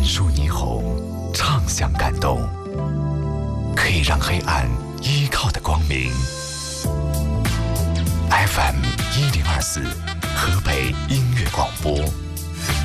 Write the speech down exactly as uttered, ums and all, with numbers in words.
闪烁霓虹，唱响感动，可以让黑暗依靠的光明。F M